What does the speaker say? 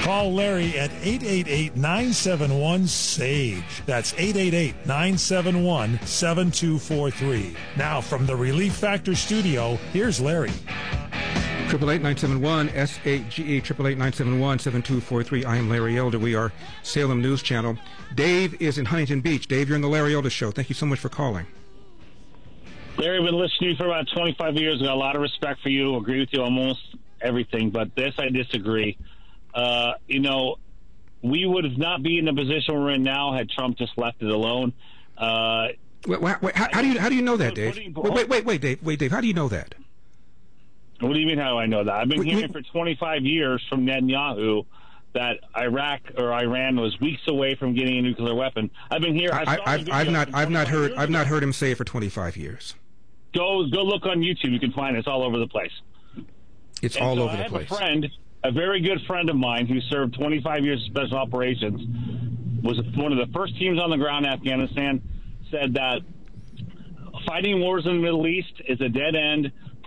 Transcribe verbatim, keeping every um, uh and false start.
Call Larry at eight eight eight, nine seven one, S A G E. That's eight eight eight, nine seven one, seven two four three. Now, from the Relief Factor studio, here's Larry. Triple eight nine seven one S A G E, triple eight nine seven one seven two four three. I am Larry Elder. We are Salem News Channel. Dave is in Huntington Beach. Dave, you're in the Larry Elder Show. Thank you so much for calling. Larry, I've been listening to you for about twenty-five years. Got a lot of respect for you. Agree with you almost everything, but this I disagree. Uh, you know, we would not be in the position we're in now had Trump just left it alone. Uh, wait, wait, wait, how, how do you how do you know that, Dave? Wait, wait, wait, wait, Dave, wait, Dave. How do you know that? What do you mean? How do I know that? I've been we, hearing we, for twenty-five years from Netanyahu that Iraq or Iran was weeks away from getting a nuclear weapon. I've been here. I, I've, I've not, I've not heard, I've not heard him say it for twenty-five years. Go, go look on YouTube. You can find it. It's all over the place. It's and all so over I the have place. A friend, a very good friend of mine, who served twenty-five years of special operations, was one of the first teams on the ground in Afghanistan. Said that fighting wars in the Middle East is a dead end.